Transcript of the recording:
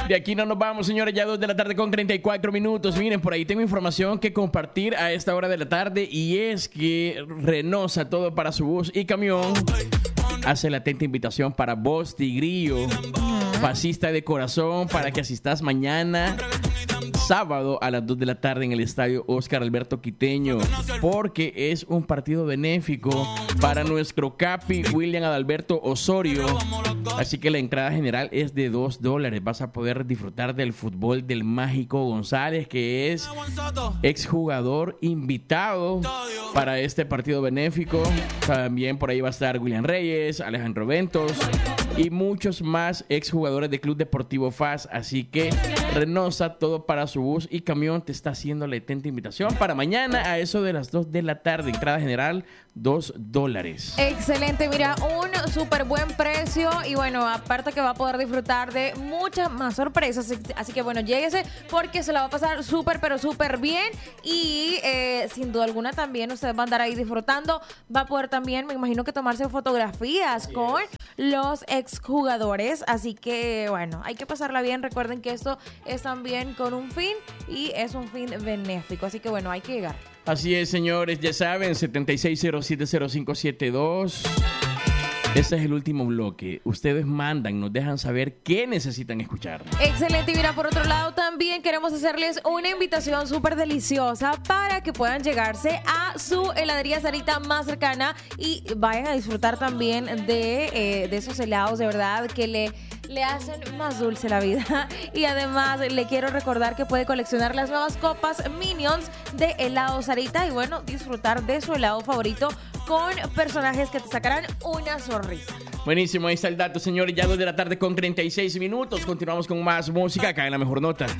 De aquí no nos vamos, señores, ya 2 de la tarde con 34 minutos. Miren, por ahí tengo información que compartir a esta hora de la tarde y es que Renosa, todo para su bus y camión, hace la atenta invitación para vos, Tigrillo, fascista de corazón, para que asistas mañana sábado a las 2 de la tarde en el estadio Oscar Alberto Quiteño, porque es un partido benéfico para nuestro capi William Adalberto Osorio. Así que la entrada general es de $2. Vas a poder disfrutar del fútbol del Mágico González, que es exjugador invitado para este partido benéfico. También por ahí va a estar William Reyes, Alejandro Ventos y muchos más exjugadores del Club Deportivo FAS. Así que Renosa, todo para su bus y camión, te está haciendo la atenta invitación para mañana a eso de las 2 de la tarde. Entrada general, $2. Excelente, mira, un súper buen precio y bueno, aparte que va a poder disfrutar de muchas más sorpresas, así que bueno, lléguese porque se la va a pasar súper, pero súper bien y sin duda alguna también ustedes van a andar ahí disfrutando, va a poder también, me imagino que tomarse fotografías con los exjugadores, así que bueno, hay que pasarla bien, recuerden que esto es también con un fin y es un fin benéfico, así que bueno, hay que llegar. Así es, señores, ya saben, 76070572. Este es el último bloque. Ustedes mandan, nos dejan saber qué necesitan escuchar. Excelente. Y mira, por otro lado, también queremos hacerles una invitación súper deliciosa para que puedan llegarse a su heladería Sarita más cercana y vayan a disfrutar también de esos helados, de verdad, que le hacen más dulce la vida. Y además le quiero recordar que puede coleccionar las nuevas copas Minions de helado Sarita y bueno, disfrutar de su helado favorito con personajes que te sacarán una sonrisa. Buenísimo, ahí está el dato, señores. Ya 2 de la tarde con 36 minutos. Continuamos con más música acá en La Mejor Nota.